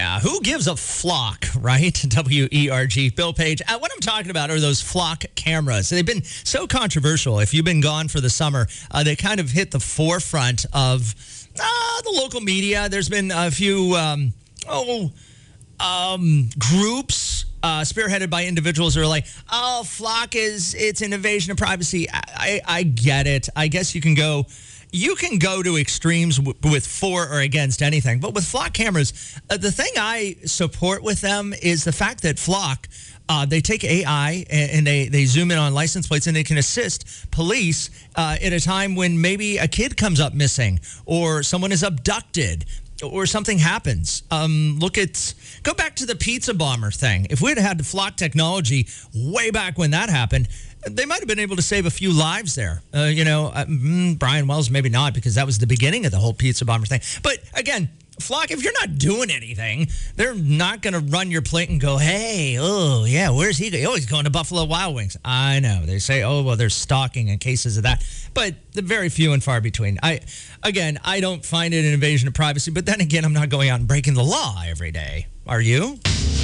Yeah, who gives a flock, right? W-E-R-G. Bill Page. What I'm talking about are those flock cameras. They've been so controversial. If you've been gone for the summer, they kind of hit the forefront of the local media. There's been a few groups spearheaded by individuals who are like, oh, flock it's an invasion of privacy. I get it. I guess you can go to extremes with for or against anything. But with flock cameras, the thing I support with them is the fact that flock, they take AI and they zoom in on license plates and they can assist police at a time when maybe a kid comes up missing or someone is abducted or something happens. Go back to the pizza bomber thing. If we'd had the flock technology way back when that happened, they might have been able to save a few lives there. Brian Wells, maybe not, because that was the beginning of the whole pizza bomber thing. But again, flock, if you're not doing anything, they're not going to run your plate and go, hey, oh, yeah, where's he going? Oh, he's going to Buffalo Wild Wings. I know. They say, oh, well, there's stalking and cases of that. But they're very few and far between. I don't find it an invasion of privacy. But then again, I'm not going out and breaking the law every day. Are you?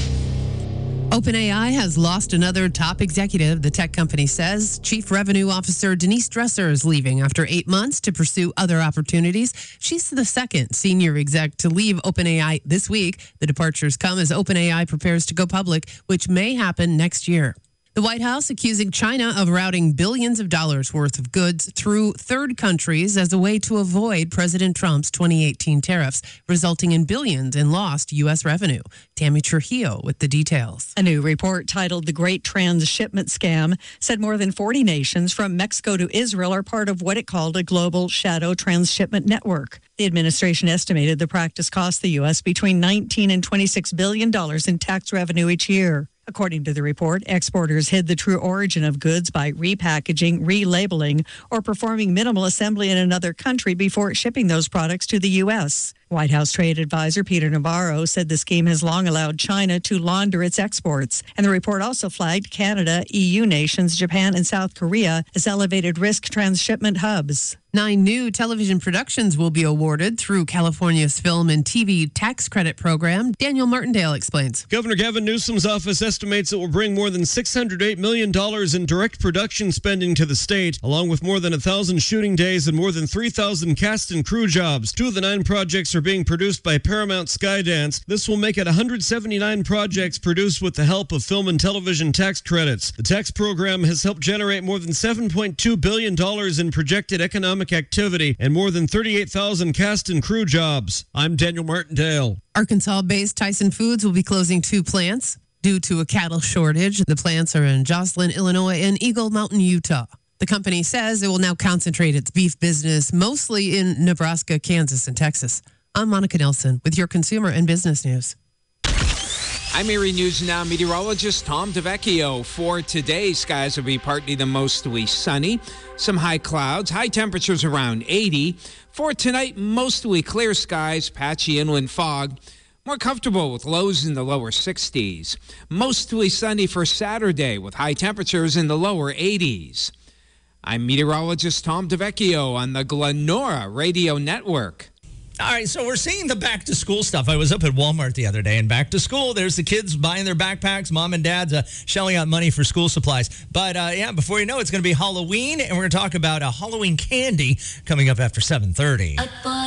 OpenAI has lost another top executive, the tech company says. Chief Revenue Officer Denise Dresser is leaving after 8 months to pursue other opportunities. She's the second senior exec to leave OpenAI this week. The departures come as OpenAI prepares to go public, which may happen next year. The White House accusing China of routing billions of dollars worth of goods through third countries as a way to avoid President Trump's 2018 tariffs, resulting in billions in lost U.S. revenue. Tammy Trujillo with the details. A new report titled The Great Transshipment Scam said more than 40 nations from Mexico to Israel are part of what it called a global shadow transshipment network. The administration estimated the practice cost the U.S. between $19 and $26 billion in tax revenue each year. According to the report, exporters hid the true origin of goods by repackaging, relabeling, or performing minimal assembly in another country before shipping those products to the U.S. White House trade advisor Peter Navarro said the scheme has long allowed China to launder its exports. And the report also flagged Canada, EU nations, Japan, and South Korea as elevated risk transshipment hubs. 9 new television productions will be awarded through California's Film and TV Tax Credit Program. Daniel Martindale explains. Governor Gavin Newsom's office estimates it will bring more than $608 million in direct production spending to the state, along with more than 1,000 shooting days and more than 3,000 cast and crew jobs. 2 of the 9 projects are being produced by Paramount Skydance. This will make it 179 projects produced with the help of film and television tax credits. The tax program has helped generate more than $7.2 billion in projected economic activity and more than 38,000 cast and crew jobs. I'm Daniel Martindale. Arkansas-based Tyson Foods will be closing 2 plants due to a cattle shortage. The plants are in Joslyn, Illinois, and Eagle Mountain, Utah. The company says it will now concentrate its beef business mostly in Nebraska, Kansas, and Texas. I'm Monica Nelson with your consumer and business news. I'm Erie News Now meteorologist Tom DeVecchio. For today, skies will be partly to mostly sunny. Some high clouds, high temperatures around 80. For tonight, mostly clear skies, patchy inland fog. More comfortable with lows in the lower 60s. Mostly sunny for Saturday with high temperatures in the lower 80s. I'm meteorologist Tom DeVecchio on the Glenora Radio Network. All right, so we're seeing the back-to-school stuff. I was up at Walmart the other day, and back to school, there's the kids buying their backpacks, mom and dad's shelling out money for school supplies. But, before you know it's going to be Halloween, and we're going to talk about Halloween candy coming up after 7:30.